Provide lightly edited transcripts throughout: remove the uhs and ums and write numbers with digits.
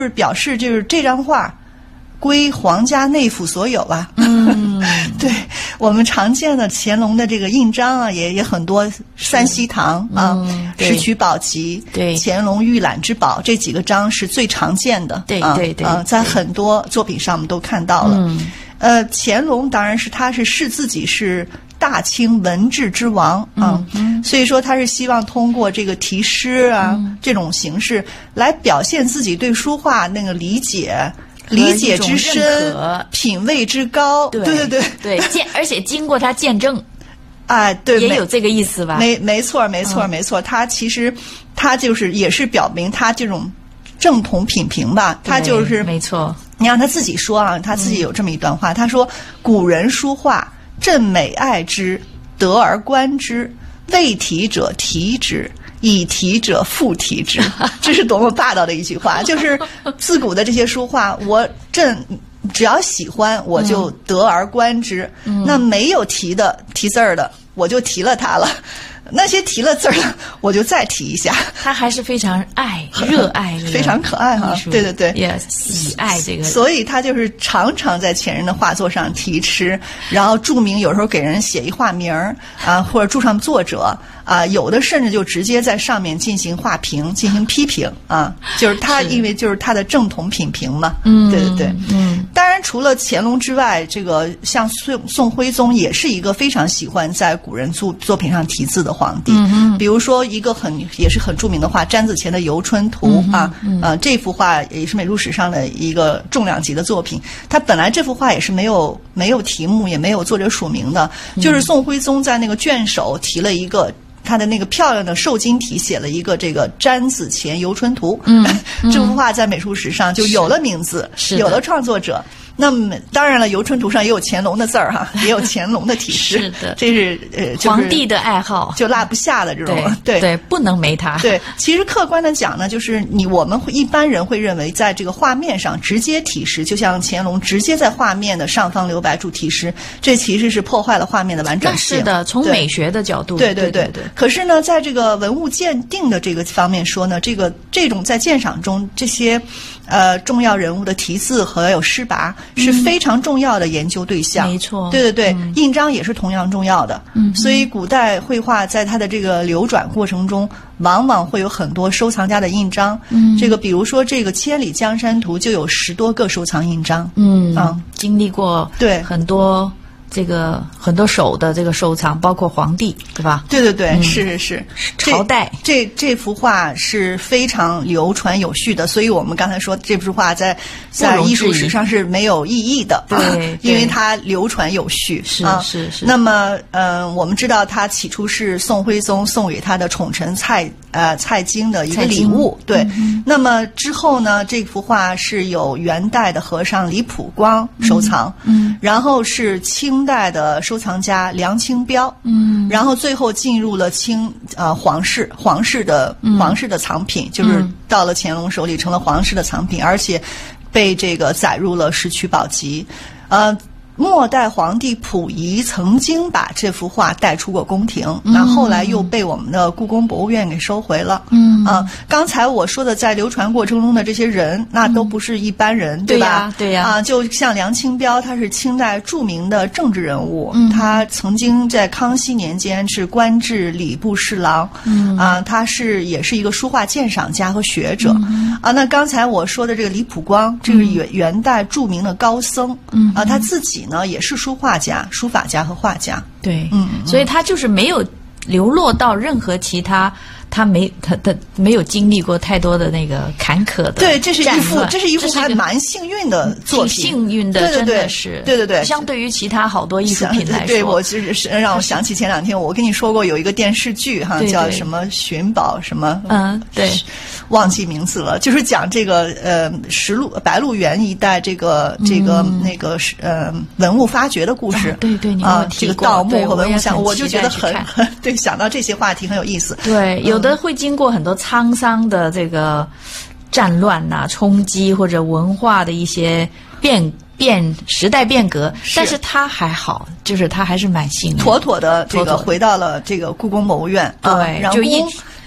就是表示就是这张画归皇家内府所有啊。对，我们常见的乾隆的这个印章啊，也很多，三希堂啊，石渠宝笈， 对， 乾隆御览之宝这几个章是最常见的。 对对对， 在很多作品上我们都看到了。乾隆当然他是视自己是大清文治之王啊，所以说他是希望通过这个题诗啊这种形式来表现自己对书画那个理解之深，品味之高。对， 而且经过他见证， 对， 也有这个意思吧？ 没错。他其实他就是也是表明他这种正统品评吧，他就是没错。 你让他自己说啊，他自己有这么一段话，他说：“古人书画，朕美爱之，得而观之，未题者题之。”已题者复题之，这是多么霸道的一句话！就是自古的这些书画，朕只要喜欢，我就得而观之。那没有题字儿的，我就提了它了。那些提了字儿的，我就再提一下。 他还是非常热爱， 非常可爱哈。对， 也喜爱这个。 所以他就是常常在前人的画作上题诗，然后注明，有时候给人写一画名啊，或者注上作者啊，有的甚至就直接在上面进行画评、进行批评啊。就是他，因为就是他的正统品评嘛。对。当然，除了乾隆之外，这个像宋徽宗也是一个非常喜欢在古人作品上题字的皇帝。比如说一个也是很著名的画，詹子虔的《游春图》啊，这幅画也是美术史上的一个重量级的作品。它本来这幅画也是没有题目，也没有作者署名的，就是宋徽宗在那个卷首提了一个。他的那个漂亮的瘦金体写了一个这个詹子虔游春图，这幅画在美术史上就有了名字，有了创作者。那么当然了，游春图上也有乾隆的字儿哈，也有乾隆的题诗。 是的， 这是皇帝的爱好， 就落不下的这种。 对，不能没他。 对，其实客观的讲呢，就是我们一般人会认为，在这个画面上直接题诗，就像乾隆直接在画面的上方留白处题诗，这其实是破坏了画面的完整性。 是的，从美学的角度。 对。可是呢，在这个文物鉴定的这个方面说呢，这种在鉴赏中这些重要人物的题字和有诗跋是非常重要的研究对象。 没错。 对，印章也是同样重要的。所以古代绘画在它的这个流转过程中，往往会有很多收藏家的印章。这个比如说这个《千里江山图》就有10多个收藏印章。 经历过很多。很多手的这个收藏，包括皇帝，对吧？ 对，是朝代。 这幅画是非常流传有序的，所以我们刚才说这幅画在艺术史上是没有异议的， 对， 因为它流传有序。 是。 那么，我们知道它起初是宋徽宗送给他的宠臣蔡京的一个礼物，对。那么之后呢，这幅画是有元代的和尚李溥光收藏，然后是清代的收藏家梁清标，然后最后进入了皇室的藏品，就是到了乾隆手里成了皇室的藏品，而且被这个载入了石渠宝笈。末代皇帝溥仪曾经把这幅画带出过宫廷，那后来又被我们的故宫博物院给收回了。刚才我说的在流传过程中的这些人，那都不是一般人，对吧？ 对呀。 就像梁清标，他是清代著名的政治人物，他曾经在康熙年间是官至礼部侍郎，他也是一个书画鉴赏家和学者。那刚才我说的这个李溥光，这是元代著名的高僧，他自己呢也是书法家和画家。 对，所以他就是没有流落到任何其他，他没有经历过太多的那个坎坷的。 对，这是一幅还蛮幸运的作品， 幸运的，真的是。 对， 相对于其他好多艺术品来说， 对，我就是让我想起前2天我跟你说过有一个电视剧哈，叫什么寻宝什么， 对， 忘记名字了，就是讲这个白鹿原一带这个那个文物发掘的故事。 对，你这个盗墓和文物相，我就觉得很对，想到这些话题很有意思。 对，有的会经过很多沧桑的这个战乱冲击，或者文化的一些时代变革，但是他还好，就是他还是蛮幸运， 妥妥的这个回到了这个故宫博物院。 对，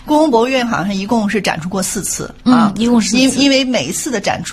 故宫博物院好像一共是展出过4次啊， 一共是4次， 因为每一次的展出